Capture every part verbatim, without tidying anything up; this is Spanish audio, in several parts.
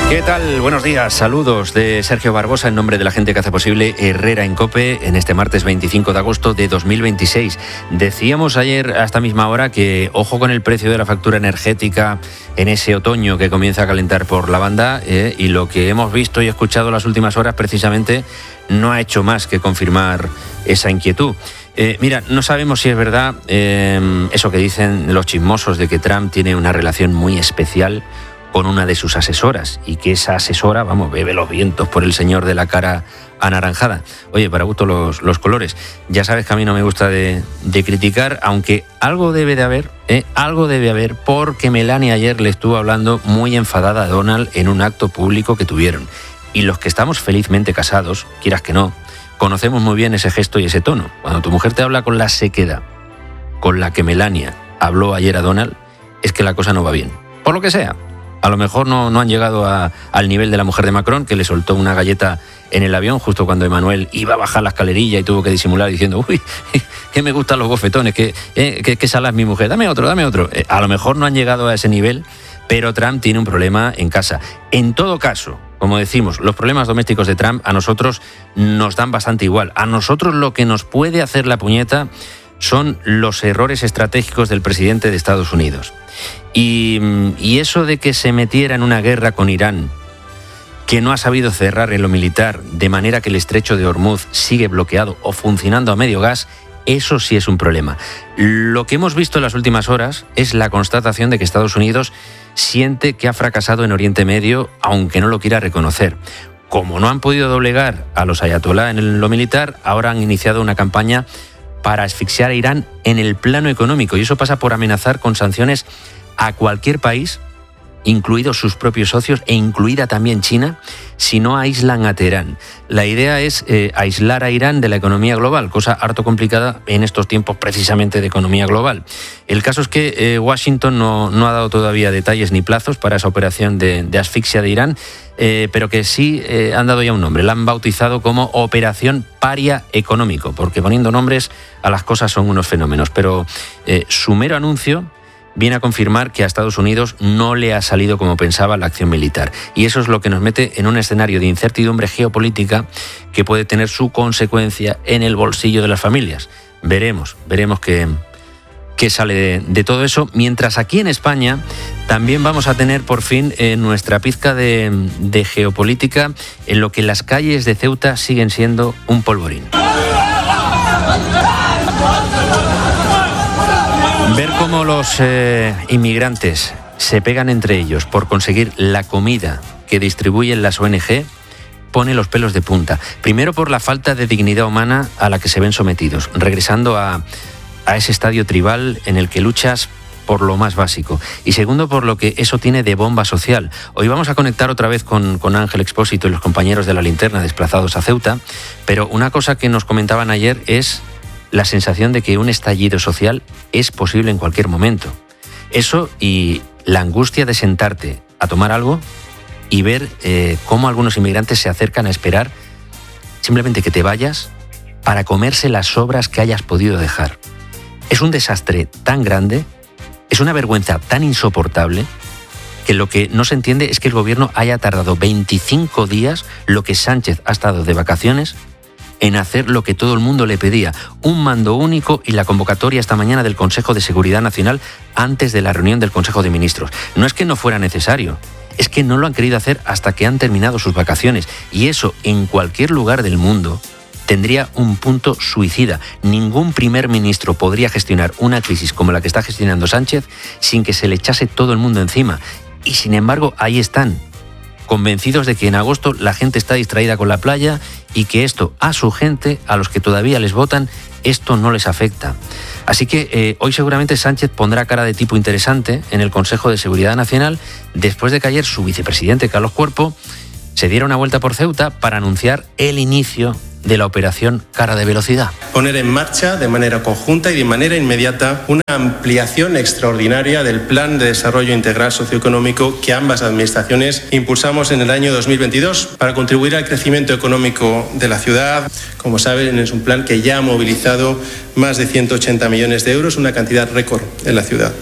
¿Qué tal? Buenos días, saludos de Sergio Barbosa en nombre de la gente que hace posible Herrera en COPE en este martes veinticinco de agosto de dos mil veintiséis. Decíamos ayer a esta misma hora que ojo con el precio de la factura energética en ese otoño que comienza a calentar por la banda eh, y lo que hemos visto y escuchado las últimas horas precisamente no ha hecho más que confirmar esa inquietud. Eh, mira, no sabemos si es verdad eh, eso que dicen los chismosos de que Trump tiene una relación muy especial con una de sus asesoras y que esa asesora, vamos, bebe los vientos por el señor de la cara anaranjada. Oye, para gusto los, los colores. Ya sabes que a mí no me gusta de, de criticar, aunque algo debe de haber, ¿eh? algo debe haber, porque Melania ayer le estuvo hablando muy enfadada a Donald en un acto público que tuvieron. Y los que estamos felizmente casados, quieras que no, conocemos muy bien ese gesto y ese tono. Cuando tu mujer te habla con la sequedad con la que Melania habló ayer a Donald, es que la cosa no va bien. Por lo que sea. A lo mejor no, no han llegado a, al nivel de la mujer de Macron, que le soltó una galleta en el avión justo cuando Emmanuel iba a bajar la escalerilla y tuvo que disimular diciendo uy, que me gustan los bofetones, que, eh, que, que sala es mi mujer, dame otro, dame otro. Eh, a lo mejor no han llegado a ese nivel, pero Trump tiene un problema en casa. En todo caso, como decimos, los problemas domésticos de Trump a nosotros nos dan bastante igual. A nosotros lo que nos puede hacer la puñeta son los errores estratégicos del presidente de Estados Unidos. Y, y eso de que se metiera en una guerra con Irán, que no ha sabido cerrar en lo militar, de manera que el estrecho de Hormuz sigue bloqueado o funcionando a medio gas, eso sí es un problema. Lo que hemos visto en las últimas horas es la constatación de que Estados Unidos siente que ha fracasado en Oriente Medio, aunque no lo quiera reconocer. Como no han podido doblegar a los ayatolá en lo militar, ahora han iniciado una campaña para asfixiar a Irán en el plano económico, y eso pasa por amenazar con sanciones a cualquier país, incluidos sus propios socios e incluida también China, si no aíslan a Teherán. La idea es eh, aislar a Irán de la economía global, cosa harto complicada en estos tiempos precisamente de economía global. El caso es que eh, Washington no, no ha dado todavía detalles ni plazos para esa operación de, de asfixia de Irán, eh, pero que sí eh, han dado ya un nombre. La han bautizado como Operación Paria Económico, porque poniendo nombres a las cosas son unos fenómenos. Pero eh, su mero anuncio viene a confirmar que a Estados Unidos no le ha salido como pensaba la acción militar. Y eso es lo que nos mete en un escenario de incertidumbre geopolítica que puede tener su consecuencia en el bolsillo de las familias. Veremos, veremos qué, qué sale de, de todo eso. Mientras aquí en España también vamos a tener por fin eh, nuestra pizca de, de geopolítica, en lo que las calles de Ceuta siguen siendo un polvorín. Ver cómo los eh, inmigrantes se pegan entre ellos por conseguir la comida que distribuyen las O N Ge pone los pelos de punta. Primero por la falta de dignidad humana a la que se ven sometidos, regresando a, a ese estadio tribal en el que luchas por lo más básico. Y segundo, por lo que eso tiene de bomba social. Hoy vamos a conectar otra vez con, con Ángel Expósito y los compañeros de La Linterna desplazados a Ceuta, pero una cosa que nos comentaban ayer es la sensación de que un estallido social es posible en cualquier momento. Eso y la angustia de sentarte a tomar algo y ver eh, cómo algunos inmigrantes se acercan a esperar simplemente que te vayas para comerse las sobras que hayas podido dejar. Es un desastre tan grande, es una vergüenza tan insoportable, que lo que no se entiende es que el gobierno haya tardado veinticinco días, lo que Sánchez ha estado de vacaciones, en hacer lo que todo el mundo le pedía, un mando único y la convocatoria esta mañana del Consejo de Seguridad Nacional antes de la reunión del Consejo de Ministros. No es que no fuera necesario, es que no lo han querido hacer hasta que han terminado sus vacaciones, y eso en cualquier lugar del mundo tendría un punto suicida. Ningún primer ministro podría gestionar una crisis como la que está gestionando Sánchez sin que se le echase todo el mundo encima, y sin embargo ahí están, convencidos de que en agosto la gente está distraída con la playa y que esto a su gente, a los que todavía les votan, esto no les afecta. Así que eh, hoy seguramente Sánchez pondrá cara de tipo interesante en el Consejo de Seguridad Nacional, después de que ayer su vicepresidente Carlos Cuerpo se diera una vuelta por Ceuta para anunciar el inicio de la operación Cara de Velocidad. Poner en marcha de manera conjunta y de manera inmediata una ampliación extraordinaria del Plan de Desarrollo Integral Socioeconómico que ambas administraciones impulsamos en el año dos mil veintidós para contribuir al crecimiento económico de la ciudad. Como saben, es un plan que ya ha movilizado más de ciento ochenta millones de euros, una cantidad récord en la ciudad.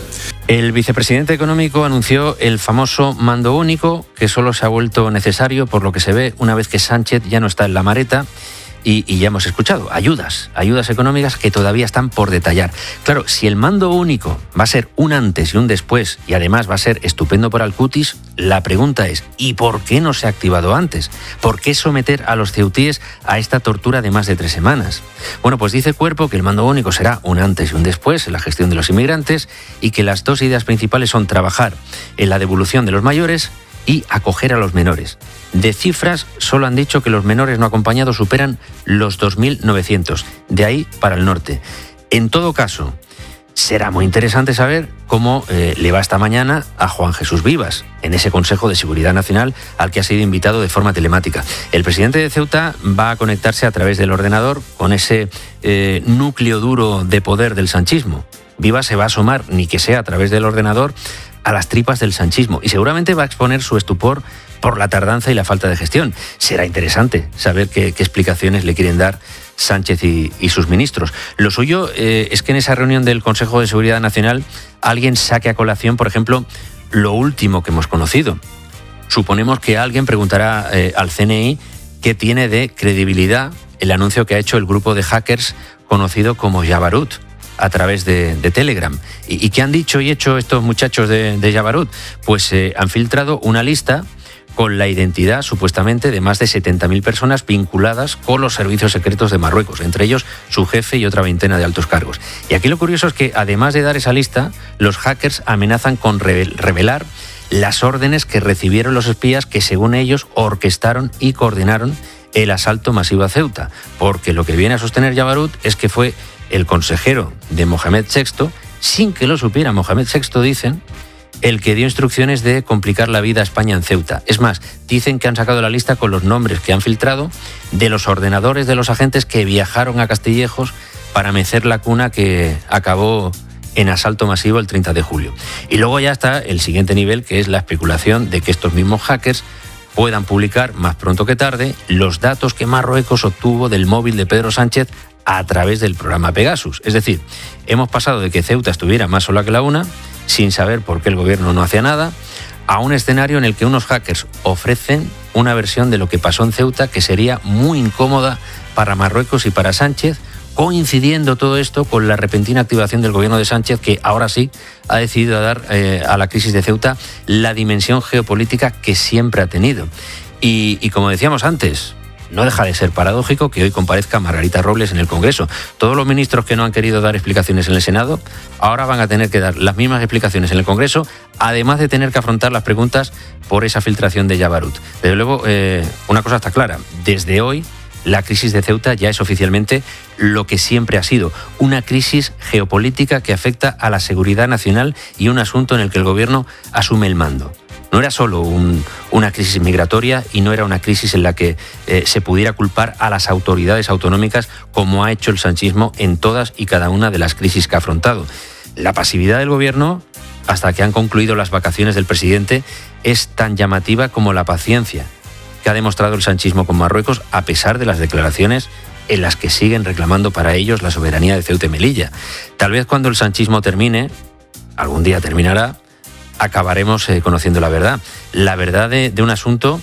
El vicepresidente económico anunció el famoso mando único, que solo se ha vuelto necesario, por lo que se ve, una vez que Sánchez ya no está en la mareta. Y, y ya hemos escuchado, ayudas, ayudas económicas que todavía están por detallar. Claro, si el mando único va a ser un antes y un después, y además va a ser estupendo para el cutis, la pregunta es, ¿y por qué no se ha activado antes? ¿Por qué someter a los ceutíes a esta tortura de más de tres semanas? Bueno, pues dice Cuerpo que el mando único será un antes y un después en la gestión de los inmigrantes y que las dos ideas principales son trabajar en la devolución de los mayores y acoger a los menores. De cifras, solo han dicho que los menores no acompañados superan los dos mil novecientos, de ahí para el norte. En todo caso, será muy interesante saber cómo eh, le va esta mañana a Juan Jesús Vivas, en ese Consejo de Seguridad Nacional al que ha sido invitado de forma telemática. El presidente de Ceuta va a conectarse a través del ordenador con ese eh, núcleo duro de poder del sanchismo. Vivas se va a asomar, ni que sea a través del ordenador, a las tripas del sanchismo y seguramente va a exponer su estupor por la tardanza y la falta de gestión. Será interesante saber qué, qué explicaciones le quieren dar Sánchez y, y sus ministros. Lo suyo eh, es que en esa reunión del Consejo de Seguridad Nacional alguien saque a colación, por ejemplo, lo último que hemos conocido. Suponemos que alguien preguntará eh, al C N I qué tiene de credibilidad el anuncio que ha hecho el grupo de hackers conocido como Jabarut a través de, de Telegram. ¿Y, ¿Y qué han dicho y hecho estos muchachos de, de Jabarut? Pues eh, han filtrado una lista con la identidad, supuestamente, de más de setenta mil personas vinculadas con los servicios secretos de Marruecos, entre ellos su jefe y otra veintena de altos cargos. Y aquí lo curioso es que, además de dar esa lista, los hackers amenazan con revelar las órdenes que recibieron los espías que, según ellos, orquestaron y coordinaron el asalto masivo a Ceuta, porque lo que viene a sostener Jabarut es que fue el consejero de Mohamed sexto, sin que lo supiera Mohamed sexto, dicen, el que dio instrucciones de complicar la vida a España en Ceuta. Es más, dicen que han sacado la lista con los nombres que han filtrado de los ordenadores de los agentes que viajaron a Castillejos para mecer la cuna que acabó en asalto masivo el treinta de julio. Y luego ya está el siguiente nivel, que es la especulación de que estos mismos hackers puedan publicar, más pronto que tarde, los datos que Marruecos obtuvo del móvil de Pedro Sánchez a través del programa Pegasus. Es decir, hemos pasado de que Ceuta estuviera más sola que la una, sin saber por qué el gobierno no hacía nada, a un escenario en el que unos hackers ofrecen una versión de lo que pasó en Ceuta que sería muy incómoda para Marruecos y para Sánchez, coincidiendo todo esto con la repentina activación del gobierno de Sánchez, que ahora sí ha decidido dar eh, a la crisis de Ceuta la dimensión geopolítica que siempre ha tenido. Y, y como decíamos antes, no deja de ser paradójico que hoy comparezca Margarita Robles en el Congreso. Todos los ministros que no han querido dar explicaciones en el Senado ahora van a tener que dar las mismas explicaciones en el Congreso, además de tener que afrontar las preguntas por esa filtración de Jabarut. Desde luego, eh, una cosa está clara, desde hoy la crisis de Ceuta ya es oficialmente lo que siempre ha sido, una crisis geopolítica que afecta a la seguridad nacional y un asunto en el que el gobierno asume el mando. No era solo un, una crisis migratoria y no era una crisis en la que eh, se pudiera culpar a las autoridades autonómicas como ha hecho el sanchismo en todas y cada una de las crisis que ha afrontado. La pasividad del gobierno, hasta que han concluido las vacaciones del presidente, es tan llamativa como la paciencia que ha demostrado el sanchismo con Marruecos, a pesar de las declaraciones en las que siguen reclamando para ellos la soberanía de Ceuta y Melilla. Tal vez cuando el sanchismo termine, algún día terminará, acabaremos eh, conociendo la verdad. La verdad de, de un asunto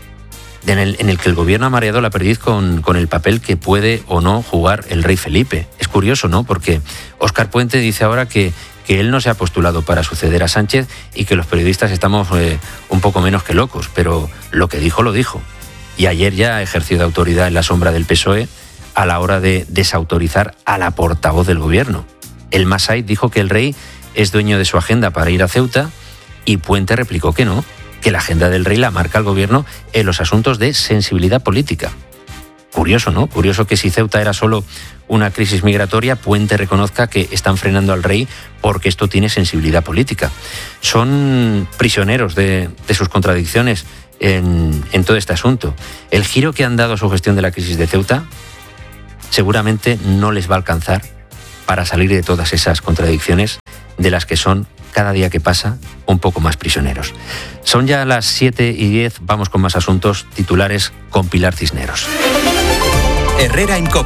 en el, en el que el gobierno ha mareado la perdiz con, con el papel que puede o no jugar el rey Felipe. Es curioso, ¿no? Porque Óscar Puente dice ahora que, que él no se ha postulado para suceder a Sánchez y que los periodistas estamos eh, un poco menos que locos, pero lo que dijo, lo dijo. Y ayer ya ha ejercido autoridad en la sombra del P S O E a la hora de desautorizar a la portavoz del gobierno. El Masai dijo que el rey es dueño de su agenda para ir a Ceuta y Puente replicó que no, que la agenda del rey la marca el gobierno en los asuntos de sensibilidad política. Curioso, ¿no? Curioso que si Ceuta era solo una crisis migratoria, Puente reconozca que están frenando al rey porque esto tiene sensibilidad política. Son prisioneros de, de sus contradicciones en, en todo este asunto. El giro que han dado a su gestión de la crisis de Ceuta seguramente no les va a alcanzar para salir de todas esas contradicciones de las que son, cada día que pasa, un poco más prisioneros. Son ya las siete y diez, vamos con más asuntos. Titulares con Pilar Cisneros. Herrera en COPE.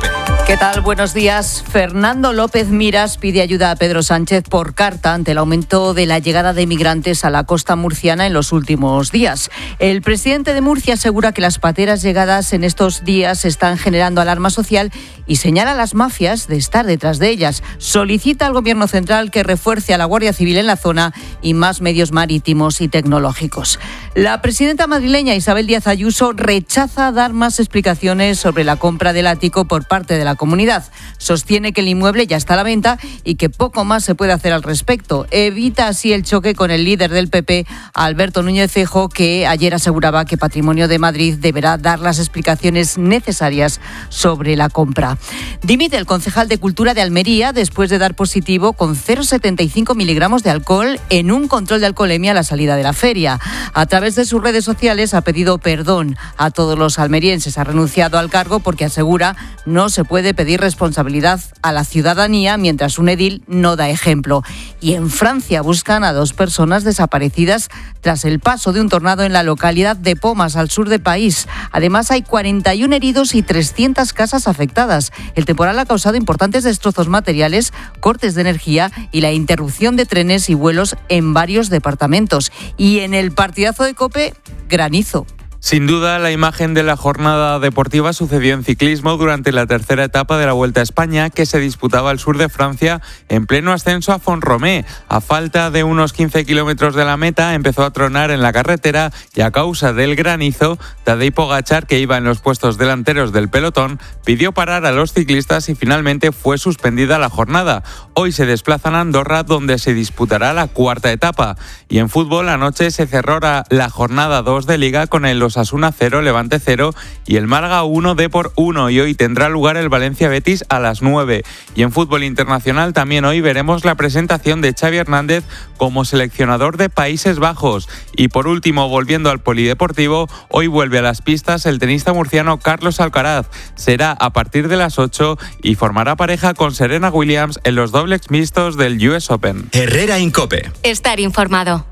¿Qué tal? Buenos días. Fernando López Miras pide ayuda a Pedro Sánchez por carta ante el aumento de la llegada de migrantes a la costa murciana en los últimos días. El presidente de Murcia asegura que las pateras llegadas en estos días están generando alarma social y señala a las mafias de estar detrás de ellas. Solicita al Gobierno central que refuerce a la Guardia Civil en la zona y más medios marítimos y tecnológicos. La presidenta madrileña Isabel Díaz Ayuso rechaza dar más explicaciones sobre la compra del ático por parte de la comunidad. Sostiene que el inmueble ya está a la venta y que poco más se puede hacer al respecto. Evita así el choque con el líder del P P, Alberto Núñez Feijóo, que ayer aseguraba que Patrimonio de Madrid deberá dar las explicaciones necesarias sobre la compra. Dimite el concejal de Cultura de Almería después de dar positivo con cero coma setenta y cinco miligramos de alcohol en un control de alcoholemia a la salida de la feria. A través de sus redes sociales ha pedido perdón a todos los almerienses. Ha renunciado al cargo porque asegura no se puede pedir responsabilidad a la ciudadanía mientras un edil no da ejemplo. Y en Francia buscan a dos personas desaparecidas tras el paso de un tornado en la localidad de Pomas, al sur del país. Además, hay cuarenta y uno heridos y trescientas casas afectadas. El temporal ha causado importantes destrozos materiales, cortes de energía y la interrupción de trenes y vuelos en varios departamentos. Y en el partidazo de COPE, granizo. Sin duda, la imagen de la jornada deportiva sucedió en ciclismo durante la tercera etapa de la Vuelta a España, que se disputaba al sur de Francia en pleno ascenso a Font-Romeu. A falta de unos quince kilómetros de la meta, empezó a tronar en la carretera y a causa del granizo, Tadej Pogačar, que iba en los puestos delanteros del pelotón, pidió parar a los ciclistas y finalmente fue suspendida la jornada. Hoy se desplazan a Andorra, donde se disputará la cuarta etapa. Y en fútbol, anoche se cerró la jornada dos de Liga con el Osasuna cero, Levante cero y el Málaga uno, Depor uno, y hoy tendrá lugar el Valencia-Betis a las nueve. Y en fútbol internacional también hoy veremos la presentación de Xavi Hernández como seleccionador de Países Bajos. Y por último, volviendo al polideportivo, hoy vuelve a las pistas el tenista murciano Carlos Alcaraz. Será a partir de las ocho y formará pareja con Serena Williams en los dobles mixtos del U S Open. Herrera en COPE. Estar informado.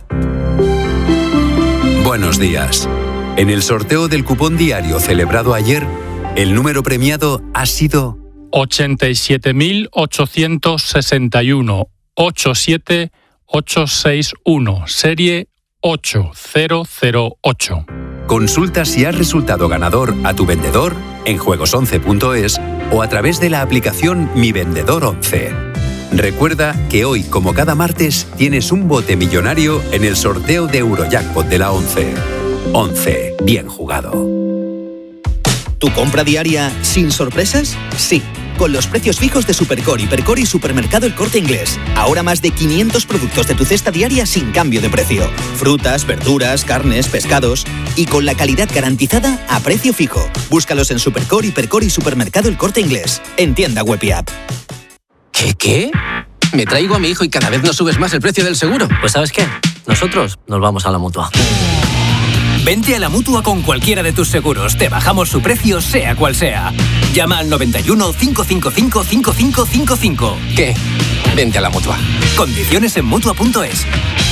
Buenos días. En el sorteo del cupón diario celebrado ayer, el número premiado ha sido ochenta y siete mil ochocientos sesenta y uno, ochenta y siete mil ochocientos sesenta y uno, serie ocho cero cero ocho. Consulta si has resultado ganador a tu vendedor en juegos once punto es o a través de la aplicación Mi Vendedor once. Recuerda que hoy, como cada martes, tienes un bote millonario en el sorteo de Eurojackpot de la once. once. Bien jugado. ¿Tu compra diaria sin sorpresas? Sí, con los precios fijos de Supercore, Hipercore y Supermercado El Corte Inglés. Ahora más de quinientos productos de tu cesta diaria sin cambio de precio. Frutas, verduras, carnes, pescados. Y con la calidad garantizada a precio fijo. Búscalos en Supercore, Hipercore y Supermercado El Corte Inglés. En tienda web y app. ¿Qué, qué? Me traigo a mi hijo y cada vez nos subes más el precio del seguro. Pues ¿sabes qué? Nosotros nos vamos a la Mutua. Vente a la Mutua con cualquiera de tus seguros. Te bajamos su precio, sea cual sea. Llama al noventa y uno, cinco cinco cinco, cinco cinco cinco cinco. ¿Qué? Vente a la Mutua. Condiciones en Mutua punto es.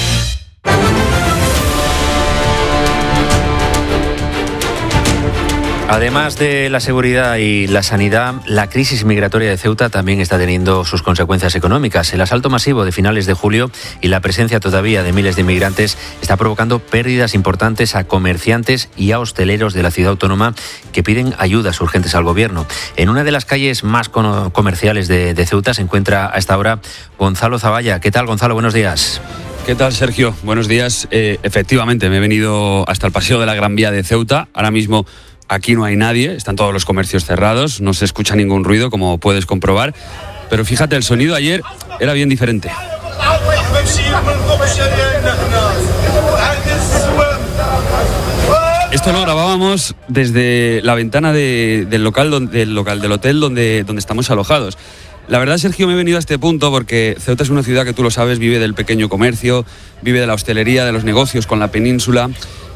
Además de la seguridad y la sanidad, la crisis migratoria de Ceuta también está teniendo sus consecuencias económicas. El asalto masivo de finales de julio y la presencia todavía de miles de inmigrantes está provocando pérdidas importantes a comerciantes y a hosteleros de la ciudad autónoma que piden ayudas urgentes al gobierno. En una de las calles más comerciales de, de Ceuta se encuentra a esta hora Gonzalo Zavalla. ¿Qué tal, Gonzalo? Buenos días. ¿Qué tal, Sergio? Buenos días. Eh, efectivamente, me he venido hasta el paseo de la Gran Vía de Ceuta. Ahora mismo aquí no hay nadie, están todos los comercios cerrados, no se escucha ningún ruido, como puedes comprobar. Pero fíjate, el sonido ayer era bien diferente. Esto lo grabábamos desde la ventana de, del, local, donde, del local del hotel donde, donde estamos alojados. La verdad, Sergio, me he venido a este punto porque Ceuta es una ciudad que, tú lo sabes, vive del pequeño comercio, vive de la hostelería, de los negocios con la península.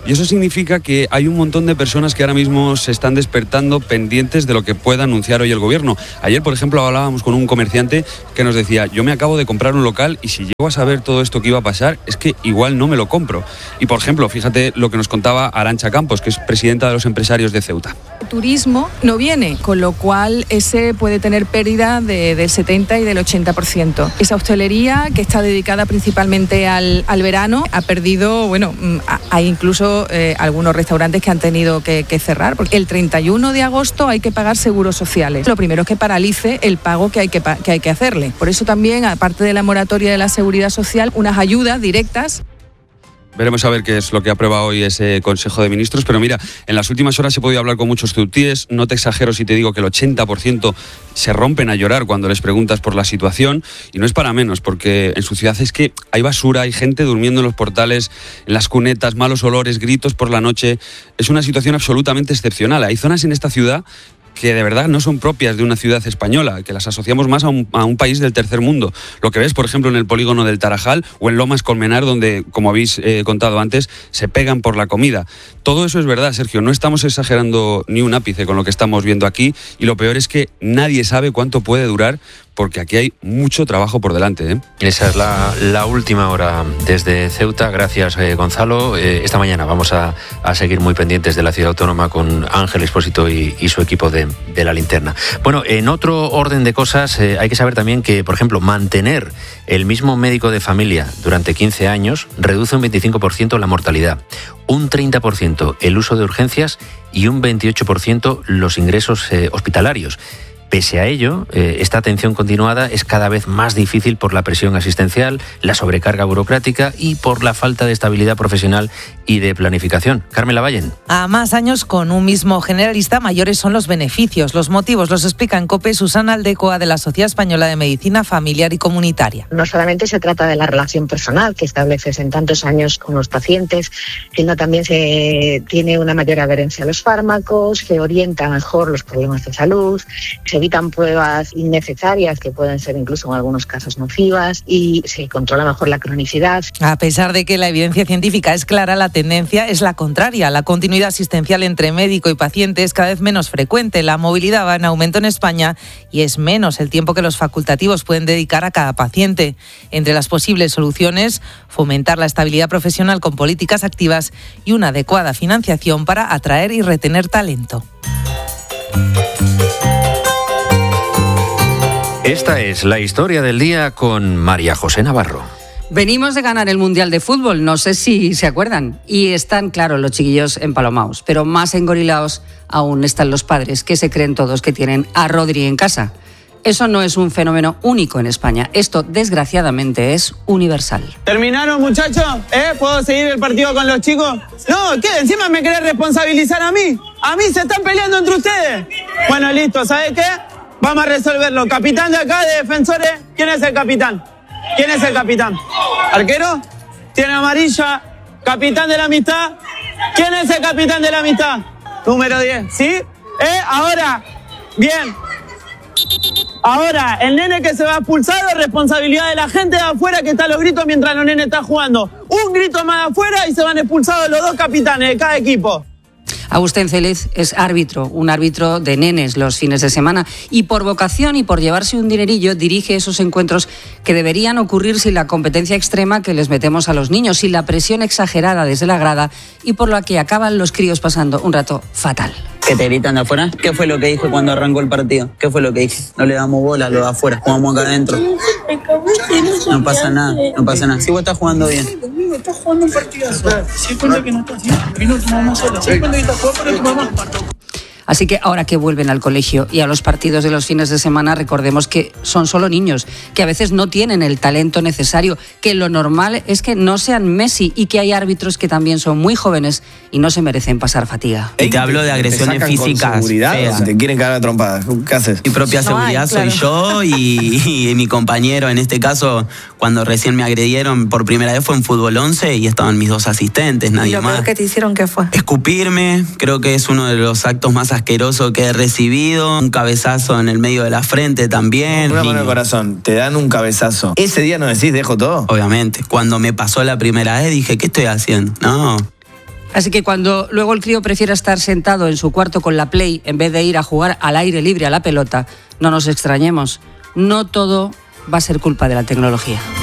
Y eso significa que hay un montón de personas que ahora mismo se están despertando pendientes de lo que pueda anunciar hoy el gobierno. Ayer, por ejemplo, hablábamos con un comerciante que nos decía, yo me acabo de comprar un local y si llego a saber todo esto que iba a pasar, es que igual no me lo compro. Y, por ejemplo, fíjate lo que nos contaba Arantxa Campos, que es presidenta de los empresarios de Ceuta. El turismo no viene, con lo cual ese puede tener pérdida de, del setenta y del ochenta por ciento. Esa hostelería, que está dedicada principalmente al, al verano, ha perdido, bueno, hay incluso eh, algunos restaurantes que han tenido que, que cerrar, porque el treinta y uno de agosto hay que pagar seguros sociales. Lo primero es que paralice el pago que hay que, que hay que hacerle. Por eso también, aparte de la moratoria de la seguridad social, unas ayudas directas. Veremos a ver qué es lo que aprueba hoy ese Consejo de Ministros, pero mira, en las últimas horas he podido hablar con muchos ceutíes, no te exagero si te digo que el ochenta por ciento se rompen a llorar cuando les preguntas por la situación, y no es para menos, porque en su ciudad es que hay basura, hay gente durmiendo en los portales, en las cunetas, malos olores, gritos por la noche, es una situación absolutamente excepcional. Hay zonas en esta ciudad que de verdad no son propias de una ciudad española, que las asociamos más a un, a un país del tercer mundo. Lo que ves, por ejemplo, en el polígono del Tarajal o en Lomas Colmenar, donde, como habéis eh, contado antes, se pegan por la comida. Todo eso es verdad, Sergio, no estamos exagerando ni un ápice con lo que estamos viendo aquí, y lo peor es que nadie sabe cuánto puede durar, porque aquí hay mucho trabajo por delante, ¿eh? Esa es la, la última hora desde Ceuta. Gracias, eh, Gonzalo. Eh, esta mañana vamos a, a seguir muy pendientes de la ciudad autónoma con Ángel Expósito y, y su equipo de, de La Linterna. Bueno, en otro orden de cosas, eh, hay que saber también que, por ejemplo, mantener el mismo médico de familia durante quince años reduce un veinticinco por ciento la mortalidad, un treinta por ciento el uso de urgencias y un veintiocho por ciento los ingresos eh, hospitalarios. Pese a ello, eh, esta atención continuada es cada vez más difícil por la presión asistencial, la sobrecarga burocrática y por la falta de estabilidad profesional y de planificación. Carmen Lavallen. A más años con un mismo generalista, mayores son los beneficios. Los motivos los explica en COPE Susana Aldecoa, de la Sociedad Española de Medicina Familiar y Comunitaria. No solamente se trata de la relación personal que estableces en tantos años con los pacientes, sino también se tiene una mayor adherencia a los fármacos, se orienta mejor los problemas de salud, se evitan pruebas innecesarias que pueden ser incluso en algunos casos nocivas y se controla mejor la cronicidad. A pesar de que la evidencia científica es clara, la tendencia es la contraria. La continuidad asistencial entre médico y paciente es cada vez menos frecuente. La movilidad va en aumento en España y es menos el tiempo que los facultativos pueden dedicar a cada paciente. Entre las posibles soluciones, fomentar la estabilidad profesional con políticas activas y una adecuada financiación para atraer y retener talento. Esta es la historia del día con María José Navarro. Venimos de ganar el Mundial de Fútbol, no sé si se acuerdan, y están, claro, los chiquillos empalomaos, pero más engorilaos aún están los padres, que se creen todos que tienen a Rodri en casa. Eso no es un fenómeno único en España, esto desgraciadamente es universal. ¿Terminaron, muchachos? ¿Eh? ¿Puedo seguir el partido con los chicos? No, ¿qué? ¿Encima me querés responsabilizar a mí? ¿A mí se están peleando entre ustedes? Bueno, listo, ¿sabes qué? Vamos a resolverlo. Capitán de acá, de defensores, ¿quién es el capitán? ¿Quién es el capitán? ¿Arquero? ¿Tiene amarilla? ¿Capitán de la amistad? ¿Quién es el capitán de la amistad? Número diez, ¿sí? ¿Eh? Ahora, bien. Ahora, el nene que se va expulsado es responsabilidad de la gente de afuera que está a los gritos mientras los nenes están jugando. Un grito más de afuera y se van expulsados los dos capitanes de cada equipo. Agustín Célez es árbitro, un árbitro de nenes los fines de semana, y por vocación y por llevarse un dinerillo dirige esos encuentros que deberían ocurrir sin la competencia extrema que les metemos a los niños, sin la presión exagerada desde la grada y por la que acaban los críos pasando un rato fatal. ¿Que te gritan de afuera? ¿Qué fue lo que dije cuando arrancó el partido? ¿Qué fue lo que dije? No le damos bola a lo de afuera, jugamos acá adentro. No pasa nada, no pasa nada. Si vos estás jugando bien. Conmigo estás jugando un partidazo. Si es cuenta que no estás haciendo, vino tu mamá sola. Si es cuenta que estás jugando para tu mamá. Así que ahora que vuelven al colegio y a los partidos de los fines de semana, recordemos que son solo niños, que a veces no tienen el talento necesario, que lo normal es que no sean Messi y que hay árbitros que también son muy jóvenes y no se merecen pasar fatiga. Y te hablo de agresiones físicas. Si te quieren cagar a trompadas, ¿qué haces? Mi propia no seguridad hay, soy claro. yo y, y mi compañero. En este caso, cuando recién me agredieron por primera vez fue en Fútbol once y estaban mis dos asistentes, nadie ¿Y lo más. peor que te hicieron qué fue? Escupirme, creo que es uno de los actos más asqueroso que he recibido. Un cabezazo en el medio de la frente también. Una mano en el corazón, te dan un cabezazo. Ese día no decís, dejo todo. Obviamente. Cuando me pasó la primera vez dije, ¿qué estoy haciendo? No. Así que cuando luego el crío prefiera estar sentado en su cuarto con la Play en vez de ir a jugar al aire libre a la pelota, no nos extrañemos. No todo va a ser culpa de la tecnología.